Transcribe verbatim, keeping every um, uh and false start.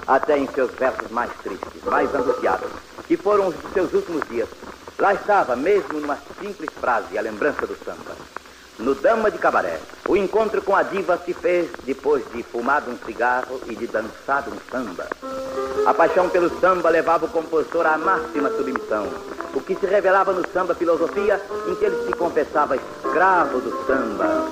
até em seus versos mais tristes, mais angustiados, que foram os de seus últimos dias. Lá estava, mesmo numa simples frase, a lembrança do samba. No Dama de Cabaré, o encontro com a diva se fez depois de fumado um cigarro e de dançado um samba. A paixão pelo samba levava o compositor à máxima submissão, o que se revelava no samba filosofia em que ele se confessava escravo do samba,